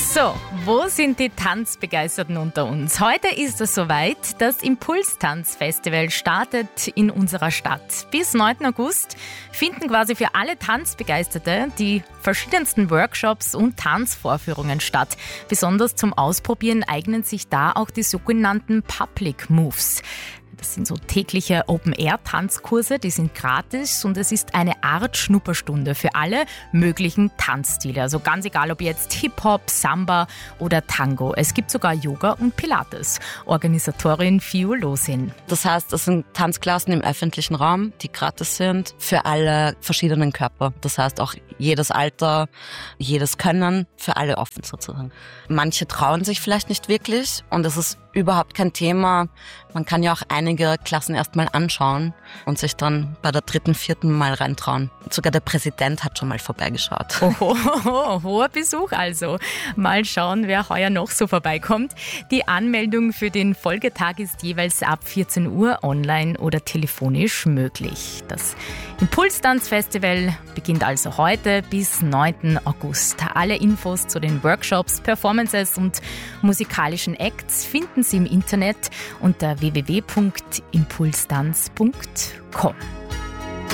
So, wo sind die Tanzbegeisterten unter uns? Heute ist es soweit. Das Impulstanzfestival startet in unserer Stadt. Bis 9. August finden quasi für alle Tanzbegeisterte die verschiedensten Workshops und Tanzvorführungen statt. Besonders zum Ausprobieren eignen sich da auch die sogenannten Public Moves. Das sind so tägliche Open-Air-Tanzkurse, die sind gratis und es ist eine Art Schnupperstunde für alle möglichen Tanzstile. Also ganz egal, ob jetzt Hip-Hop, Samba oder Tango. Es gibt sogar Yoga und Pilates. Organisatorin Fiu Losin. Das heißt, es sind Tanzklassen im öffentlichen Raum, die gratis sind für alle verschiedenen Körper. Das heißt auch jedes Alter, jedes Können, für alle offen sozusagen. Manche trauen sich vielleicht nicht wirklich und es ist überhaupt kein Thema. Man kann ja auch einige Klassen erstmal anschauen und sich dann bei der 3., 4. Mal reintrauen. Sogar der Präsident hat schon mal vorbeigeschaut. Hoher Besuch also. Mal schauen, wer heuer noch so vorbeikommt. Die Anmeldung für den Folgetag ist jeweils ab 14 Uhr online oder telefonisch möglich. Das Impulstanzfestival beginnt also heute bis 9. August. Alle Infos zu den Workshops, Performances und musikalischen Acts finden Sie im Internet unter www.impulstanz.com.